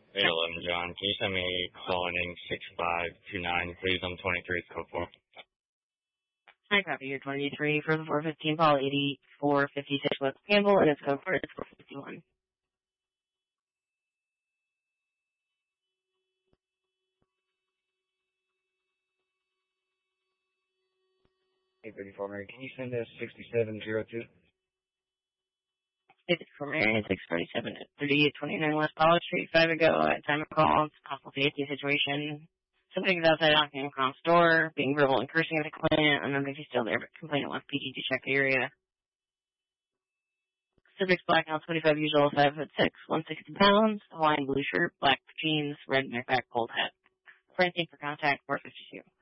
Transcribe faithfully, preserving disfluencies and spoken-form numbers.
eight eleven, John. Can you send me calling in six five two nine, please? I'm twenty-three, code four. Hi, copy. You're twenty-three for the four fifteen call, eighty-four fifty-six West Campbell, and it's code four, it's four fifty-one. eight thirty-four, Mary. Can you send us sixty-seven oh two? It's for Marion, six forty-seven at thirty-eight twenty-nine West College Street, five ago, at time of call, it's a possible safety situation. Somebody was outside knocking on Com's door, being verbal and cursing at the complainant. I don't know if he's still there, but complainant wants P D to check the area. Civics black now, twenty-five years old, five foot six, one hundred sixty pounds, Hawaiian blue shirt, black jeans, red neckback, cold hat. Francine for contact, four fifty-two.